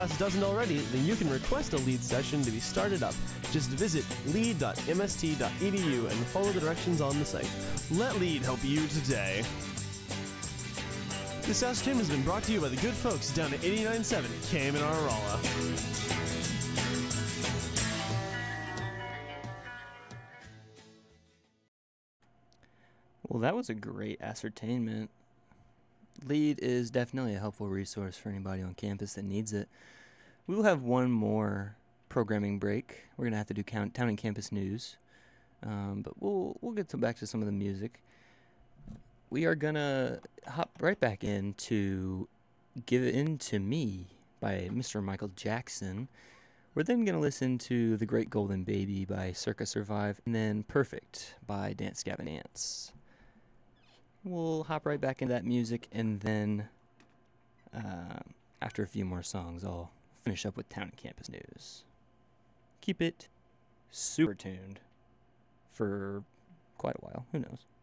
Class doesn't already, then you can request a LEAD session to be started up. Just visit lead.mst.edu and follow the directions on the site. Let LEAD help you today. This Ask Tim has been brought to you by the good folks down at 89.7 KMNR Rolla. Well, that was a great ascertainment. LEAD is definitely a helpful resource for anybody on campus that needs it. We will have one more programming break. We're going to have to do town and campus news. But we'll get back to some of the music. We are going to hop right back into Give In To Me by Mr. Michael Jackson. We're then going to listen to The Great Golden Baby by Circa Survive, and then Perfect by Dance Gavin Ants. We'll hop right back into that music, and then after a few more songs, I'll finish up with Town and Campus News. Keep it super tuned for quite a while. Who knows?